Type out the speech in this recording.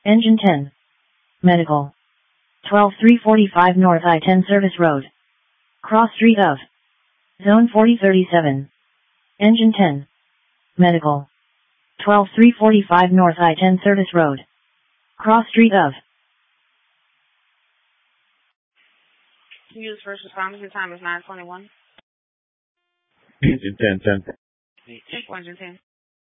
Engine 10. Medical. 12345 North I-10 Service Road. Cross Street of. Zone 4037. Engine 10. Medical. 12345 North I-10 Service Road. Cross Street of. Use first responders. Your time is 9:21. Engine 10. Take Engine 10.